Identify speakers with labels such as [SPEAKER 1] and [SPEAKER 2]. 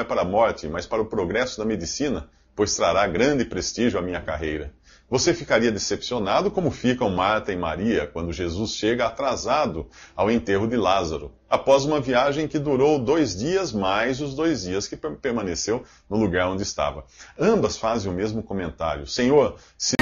[SPEAKER 1] é para a morte, mas para o progresso da medicina, pois trará grande prestígio à minha carreira. Você ficaria decepcionado como ficam Marta e Maria quando Jesus chega atrasado ao enterro de Lázaro, após uma viagem que durou 2 dias mais os 2 dias que permaneceu no lugar onde estava. Ambas fazem o mesmo comentário. Senhor, se